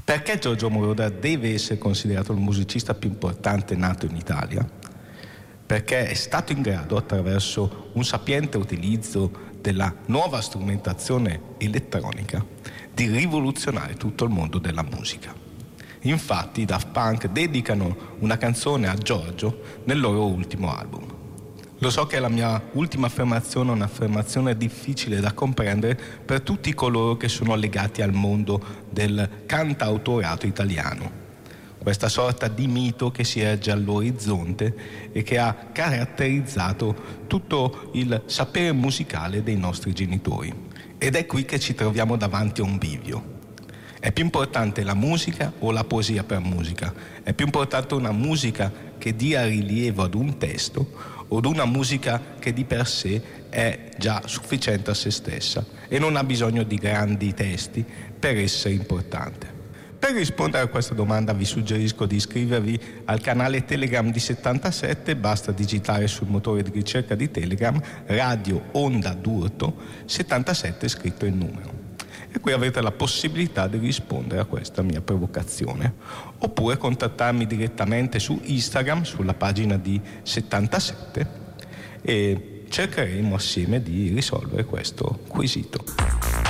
Perché Giorgio Moroder deve essere considerato il musicista più importante nato in Italia? Perché è stato in grado, attraverso un sapiente utilizzo della nuova strumentazione elettronica, di rivoluzionare tutto il mondo della musica. Infatti i Daft Punk dedicano una canzone a Giorgio nel loro ultimo album. Lo so che la mia ultima affermazione è un'affermazione difficile da comprendere per tutti coloro che sono legati al mondo del cantautorato italiano. Questa sorta di mito che si erge all'orizzonte e che ha caratterizzato tutto il sapere musicale dei nostri genitori. Ed è qui che ci troviamo davanti a un bivio. È più importante la musica o la poesia per musica? È più importante una musica che dia rilievo ad un testo o ad una musica che di per sé è già sufficiente a se stessa e non ha bisogno di grandi testi per essere importante? Per rispondere a questa domanda vi suggerisco di iscrivervi al canale Telegram di 77, basta digitare sul motore di ricerca di Telegram Radio Onda d'Urto 77 scritto in numero. E qui avrete la possibilità di rispondere a questa mia provocazione. Oppure contattarmi direttamente su Instagram, sulla pagina di 77, e cercheremo assieme di risolvere questo quesito.